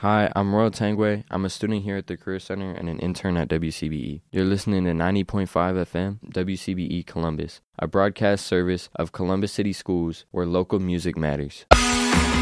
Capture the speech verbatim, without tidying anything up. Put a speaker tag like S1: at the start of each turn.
S1: Hi, I'm Royal Tangway. I'm a student here at the Career Center and an intern at W C B E. You're listening to ninety point five F M, W C B E Columbus, a broadcast service of Columbus City Schools where local music matters.